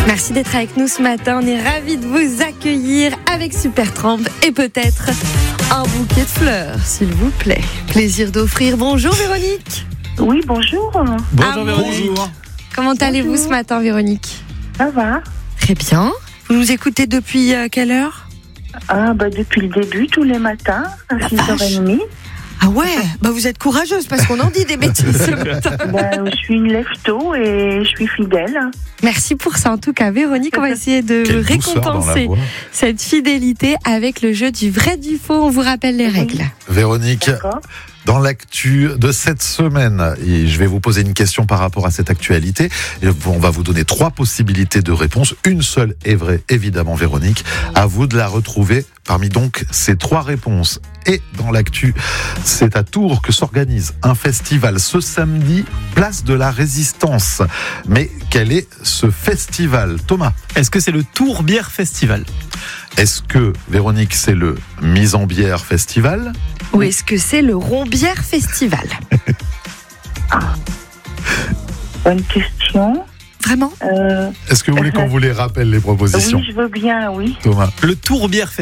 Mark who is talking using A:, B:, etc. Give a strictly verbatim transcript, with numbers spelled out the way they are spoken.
A: Merci d'être avec nous ce matin. On est ravis de vous accueillir avec Supertramp et peut-être un bouquet de fleurs, s'il vous plaît. Plaisir d'offrir. Bonjour Véronique.
B: Oui, bonjour.
C: Bonjour
A: Ah,
C: Véronique.
A: bonjour. Comment allez-vous ce matin, Véronique?
B: Ça va?
A: Très bien. Vous nous écoutez depuis euh, quelle heure?
B: Ah, bah, depuis le début, tous les matins, à six heures trente.
A: Ah ouais, bah vous êtes courageuse parce qu'on en dit des bêtises ce matin.
B: Bah, je suis une lève-tôt et je suis fidèle.
A: Merci pour ça en tout cas Véronique, on va essayer de
C: Quelle douceur dans la
A: récompenser
C: voix.
A: cette fidélité avec le jeu du vrai du faux. On vous rappelle les règles.
C: Véronique,
B: D'accord.
C: dans l'actu de cette semaine, et je vais vous poser une question par rapport à cette actualité. Et on va vous donner trois possibilités de réponse. Une seule est vraie, évidemment, Véronique. À vous de la retrouver parmi donc ces trois réponses. Et dans l'actu, c'est à Tours que s'organise un festival ce samedi, place de la Résistance. Mais quel est ce festival, Thomas?
D: Est-ce que c'est le Tours Bière Festival?
C: Est-ce que, Véronique, c'est le Mise en Bière Festival?
A: Ou est-ce que c'est le Rombière Festival?
B: Bonne question.
A: Vraiment?
B: Euh,
C: Est-ce que vous voulez qu'on vous les rappelle, les propositions?
B: oui, je veux bien, oui.
C: Thomas?
D: Le Tours Bière